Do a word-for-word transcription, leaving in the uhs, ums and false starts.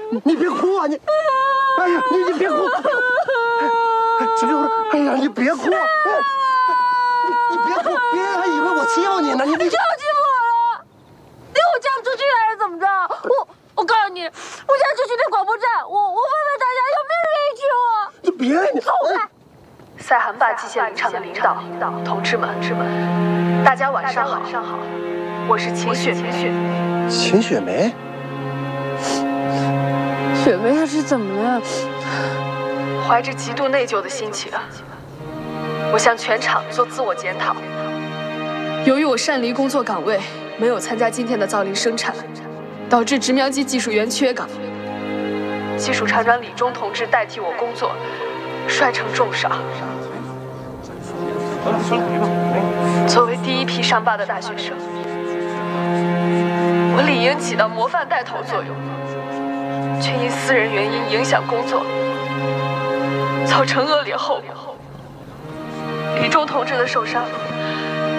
你别哭啊你！哎呀，你你别哭！石榴，哎呀，你别哭！你你别哭，别人还以为我欺负你呢，你你谁要欺负我了？你给我嫁不出去还是怎么着？我我告诉你，我嫁出去那广播站，我我问问大家有没有人愿意娶我？ 你别你走开！ 塞罕坝机械林场的领导、同志们、志们，大家晚上好，晚上好，我是秦雪梅。 秦雪梅， 雪梅她是怎么了？ 怀着极度内疚的心情，我向全场做自我检讨。由于我擅离工作岗位，没有参加今天的造林生产，导致植苗机技术员缺岗。技术厂长李忠同志代替我工作，摔成重伤。作为第一批上坝的大学生，我理应起到模范带头作用，却因私人原因影响工作，造成恶劣后果。李忠同志的受伤